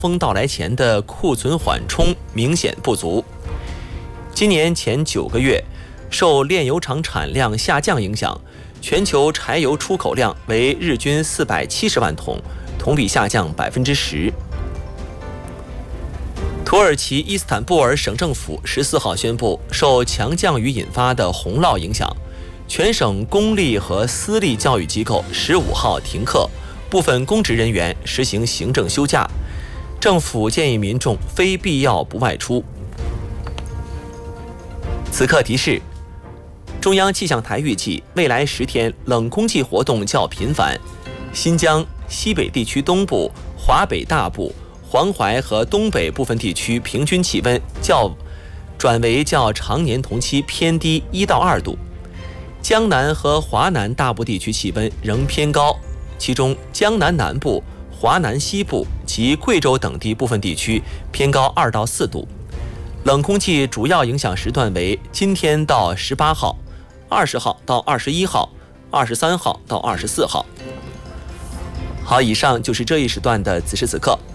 风到来前的库存缓冲明显不足。今年前9个月，受炼油厂产量下降影响，全球柴油出口量为日均470万桶，同比下降10%。土耳其伊斯坦布尔省政府14号宣布，受强降雨引发的洪涝影响，全省公立和私立教育机构15号停课，部分公职人员实行行政休假。政府建议民众非必要不外出。此刻提示：中央气象台预计，未来10天冷空气活动较频繁，新疆、西北地区东部、华北大部、黄淮和东北部分地区平均气温转为较常年同期偏低1到2度。江南和华南大部地区气温仍偏高，其中江南南部、华南西部及贵州等地部分地区偏高2到4度。冷空气主要影响时段为今天到18号、20号到21号、23号到24号。好，以上就是这一时段的此时此刻。